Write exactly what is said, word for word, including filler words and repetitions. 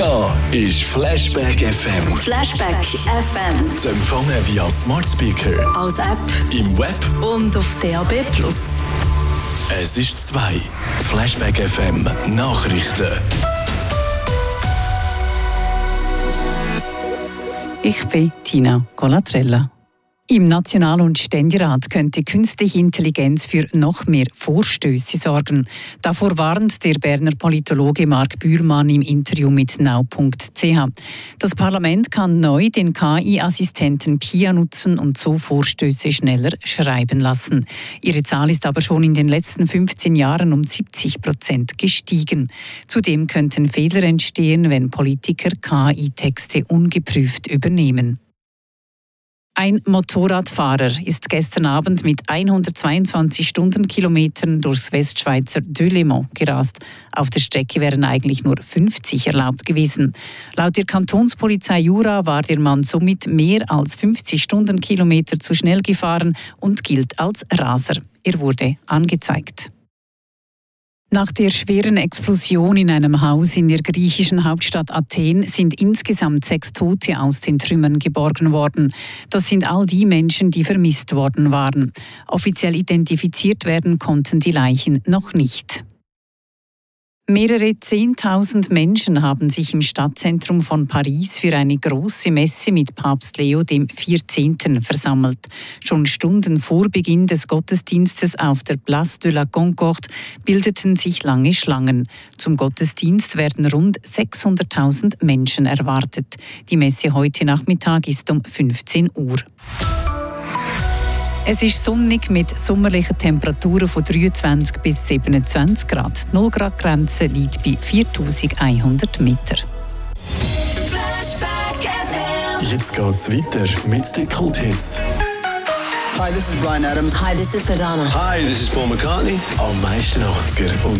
Da ist Flashback F M. Flashback F M. Zu empfangen via Smart Speaker, als App im Web und auf D A B plus. Es ist zwei. Flashback F M Nachrichten. Ich bin Tina Colatrella. Im National- und Ständerat könnte künstliche Intelligenz für noch mehr Vorstöße sorgen. Davor warnt der Berner Politologe Marc Bührmann im Interview mit now punkt c h. Das Parlament kann neu den K I-Assistenten Pia nutzen und so Vorstöße schneller schreiben lassen. Ihre Zahl ist aber schon in den letzten fünfzehn Jahren um siebzig Prozent gestiegen. Zudem könnten Fehler entstehen, wenn Politiker K I-Texte ungeprüft übernehmen. Ein Motorradfahrer ist gestern Abend mit hundertzweiundzwanzig Stundenkilometern durchs Westschweizer Deûlémont gerast. Auf der Strecke wären eigentlich nur fünfzig erlaubt gewesen. Laut der Kantonspolizei Jura war der Mann somit mehr als fünfzig Stundenkilometer zu schnell gefahren und gilt als Raser. Er wurde angezeigt. Nach der schweren Explosion in einem Haus in der griechischen Hauptstadt Athen sind insgesamt sechs Tote aus den Trümmern geborgen worden. Das sind all die Menschen, die vermisst worden waren. Offiziell identifiziert werden konnten die Leichen noch nicht. Mehrere Zehntausend Menschen haben sich im Stadtzentrum von Paris für eine große Messe mit Papst Leo dem vierzehnten versammelt. Schon Stunden vor Beginn des Gottesdienstes auf der Place de la Concorde bildeten sich lange Schlangen. Zum Gottesdienst werden rund sechshunderttausend Menschen erwartet. Die Messe heute Nachmittag ist um fünfzehn Uhr. Es ist sonnig mit sommerlichen Temperaturen von dreiundzwanzig bis siebenundzwanzig Grad. Die null Grad Grenze liegt bei viertausendeinhundert Meter. Jetzt geht's weiter mit den Kulthits. Hi, this is Bryan Adams. Hi, this is Madonna. Hi, this is Paul McCartney. Am meisten achtziger und